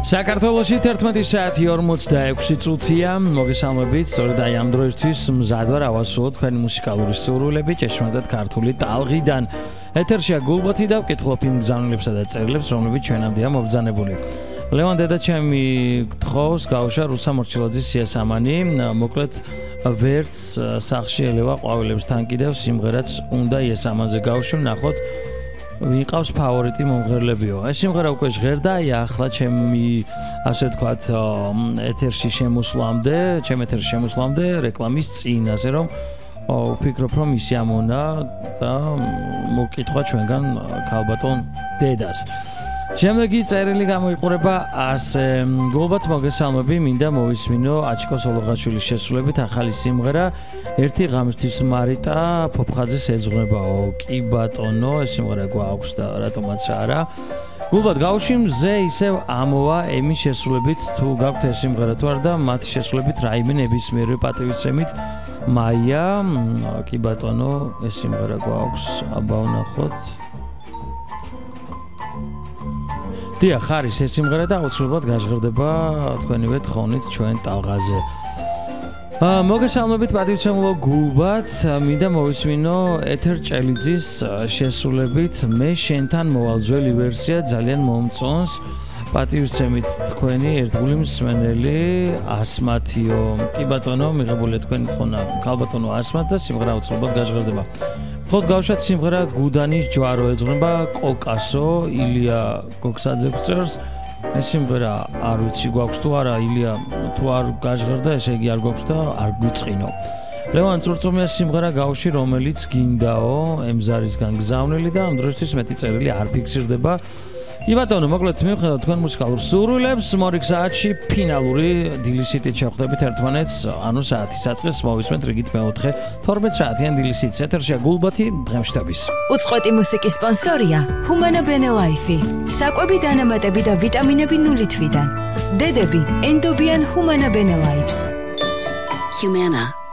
საქართველოში 11 საათი 46 წუთია. მოგესალმებით, სწორედ აი ამ დროისთვის მზად ვარ ავასრულოთ თქვენი მუსიკალური სურვილები ჭეშმარიტად ქართული ტალღიდან. ეთერშია გულბათი და ვკითხულობ იმ გზავნილებსა და წერილებს, რომლებიც ჩვენამდეა მობრძანებული. ლევან დედაჩემი გთხოვს გავუშვა რუსა მორჩილაძის სიასამანი, მოკლედ ვერც სახში ელევა ყვავილებსთან კიდევ სიმღერაც უნდა იასამანზე გავუშვი, ნახოთ ვიყავს ფავორიტი მომღერლებიო. ეს სიმღერა უკვე ჟღერდა, აი ახლა ჩემი ასე ვთქვათ ეთერში შემოსვლამდე, ჩემ ეთერში შემოსვლამდე რეკლამის წინ, ასე რომ ვფიქრობ რომ ისი ამონა და მოგკითხვა ჩვენგან ქალბატონ დედას. შემდეგი წერილი გამოიყურება ასე გულბათ მოგესალმები, მინდა მოვისმინო აჩკო სოლოღაშვილის შესრულებით ახალი სიმღერა ერთი ღამისთვის მარიტა ფოფხაძეს ეძღვნებაო. კი ბატონო, ეს სიმღერა გვაქვს და რატომაც არა. გულბათ გავუშვი მზე ისევ ამოვა ემის შესრულებით, თუ გაქვთ ეს სიმღერა თუ არა და მათი შესრულებით რაიმე ნებისმიერი პატივისცემით მაია. კი ბატონო, ეს სიმღერა გვაქვს, აბა ვნახოთ. დიახ, არის ეს სიმღერა და აუცილებლად გაჟღერდება თქვენივე თხოვნით ჩვენ ტალღაზე. მოგესალმებით პატივცემულო გულბათ, მინდა მოვისმინო ეთერ ჭელიძის შესრულებით მე შენთან მოვალ ძველი ვერსია ძალიან მომწონს. პატივცემით თქვენი ერთგული მსმენელი ასმათიო. კი ბატონო, მიღებულია თქვენი თხოვნა ქალბატონო ასმათ და სიმღერა აუცილებლად გაჟღერდება. ხოთ გავშვათ სიმღერა გუდანის ჯვარო ეძღვნება კოკასო, ილია გოგსაძე გწერს. ეს სიმღერა არ ვიცი გვაქვს თუ არა, ილია თუ არ გაჟღერდა, ესე იგი არ გვაქვს და არ გვიწყინო. ლევან წურწუმიას სიმღერა გავში, რომელიც გინდაო, ემზარისგან გზავნილი და ამ დროისთვის მეტი წერილი არ ფიქსირდება. კი ბატონო, მოკლედ მივხვდეთ თქვენ მუსიკალურ სურვილებს, მორიგ საათში ფინალური დილისიტით შევხვდებით ერთმანეთს, ანუ საათის საწყისს მოვისმენთ რიგით მეოთხე 12 საათიან დილისიტს. ეთერშია გულბათი, დღემშტების. უწყვეტი მუსიკის სპონსორია Humana Bene Life. საკვები დანამატები და ვიტამინები 0 თვიდან. დედები ენდობიან Humana Bene Life. Humana